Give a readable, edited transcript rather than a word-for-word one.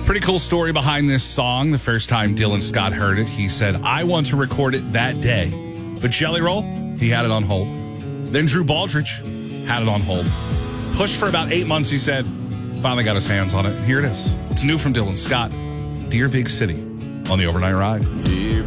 Pretty cool story behind this song. The first time Dylan Scott heard it, he said, I want to record it that day. But Jelly Roll, he had it on hold. Then Drew Baldridge had it on hold. Pushed for about 8 months, he said. Finally got his hands on it. Here it is. It's new from Dylan Scott. Dear Big City on the Overnight Ride.